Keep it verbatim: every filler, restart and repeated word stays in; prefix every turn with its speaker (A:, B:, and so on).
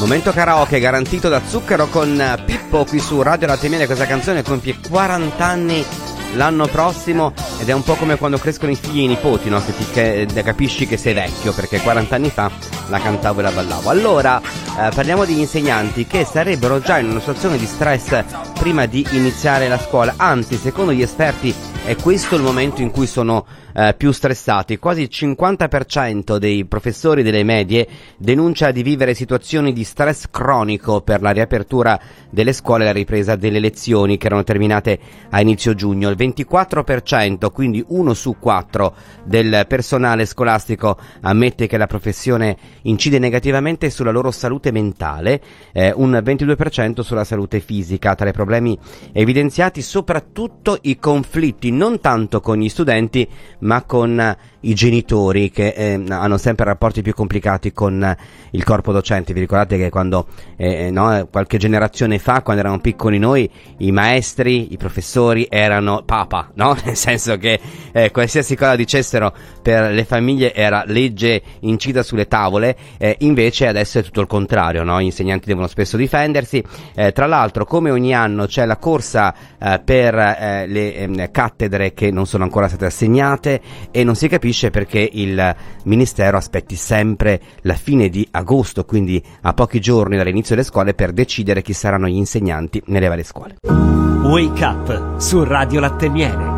A: Momento karaoke garantito da Zucchero con Pippo qui su Radio Latte e Miele. Questa canzone compie quaranta anni l'anno prossimo ed è un po' come quando crescono i figli e i nipoti, no? Che ti che, capisci che sei vecchio, perché quaranta anni fa la cantavo e la ballavo. Allora eh, parliamo degli insegnanti che sarebbero già in una situazione di stress prima di iniziare la scuola, anzi secondo gli esperti è questo il momento in cui sono eh, più stressati. Quasi il cinquanta per cento dei professori delle medie denuncia di vivere situazioni di stress cronico per la riapertura delle scuole e la ripresa delle lezioni che erano terminate a inizio giugno. Il ventiquattro per cento, quindi uno su quattro del personale scolastico ammette che la professione incide negativamente sulla loro salute mentale, eh, un ventidue per cento sulla salute fisica. Tra i problemi evidenziati soprattutto i conflitti non tanto con gli studenti ma con i genitori che eh, hanno sempre rapporti più complicati con il corpo docente. Vi ricordate che quando eh, no, qualche generazione fa, quando eravamo piccoli noi, i maestri, i professori erano papa, no? Nel senso che eh, qualsiasi cosa dicessero per le famiglie era legge incisa sulle tavole, eh, invece adesso è tutto il contrario, no? Gli insegnanti devono spesso difendersi. Eh, tra l'altro, come ogni anno c'è la corsa eh, per eh, le eh, cattedre che non sono ancora state assegnate e non si capisce perché il Ministero aspetti sempre la fine di agosto, quindi a pochi giorni dall'inizio delle scuole, per decidere chi saranno gli insegnanti nelle varie scuole.
B: Wake Up su Radio Latte e Miele.